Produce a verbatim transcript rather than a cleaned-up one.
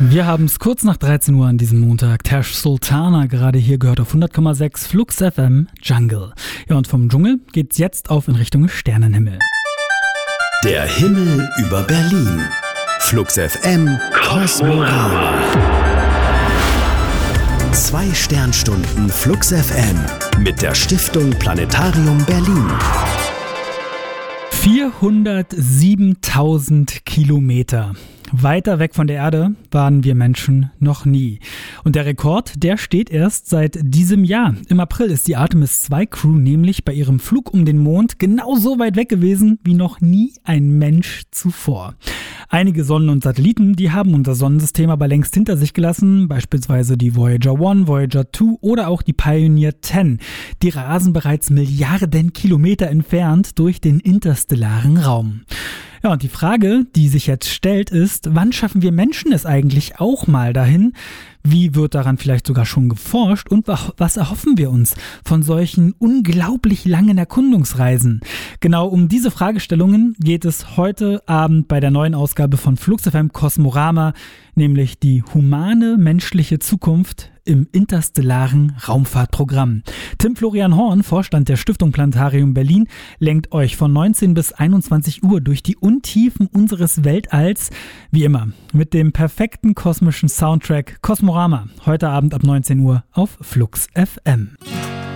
Wir haben es kurz nach dreizehn Uhr an diesem Montag. Tash Sultana gerade hier gehört auf hundert Komma sechs Flux F M Jungle. Ja, und vom Dschungel geht's jetzt auf in Richtung Sternenhimmel. Der Himmel über Berlin. Flux F M Kosmorama. Zwei Sternstunden Flux F M mit der Stiftung Planetarium Berlin. vierhundertsiebentausend Kilometer. Weiter weg von der Erde waren wir Menschen noch nie. Und der Rekord, der steht erst seit diesem Jahr. Im April ist die Artemis zwei Crew nämlich bei ihrem Flug um den Mond genauso weit weg gewesen wie noch nie ein Mensch zuvor. Einige Sonnen und Satelliten, die haben unser Sonnensystem aber längst hinter sich gelassen, beispielsweise die Voyager eins, Voyager zwei oder auch die Pioneer zehn. Die rasen bereits Milliarden Kilometer entfernt durch den interstellaren Raum. Ja, und die Frage, die sich jetzt stellt, ist, wann schaffen wir Menschen es eigentlich auch mal dahin? Wie wird daran vielleicht sogar schon geforscht? Und was erhoffen wir uns von solchen unglaublich langen Erkundungsreisen? Genau um diese Fragestellungen geht es heute Abend bei der neuen Ausgabe von Flux F M Kosmorama, nämlich die humane menschliche Zukunft im interstellaren Raumfahrtprogramm. Tim Florian Horn, Vorstand der Stiftung Planetarium Berlin, lenkt euch von neunzehn bis einundzwanzig Uhr durch die Untiefen unseres Weltalls, wie immer, mit dem perfekten kosmischen Soundtrack Kosmorama, heute Abend ab neunzehn Uhr auf Flux F M.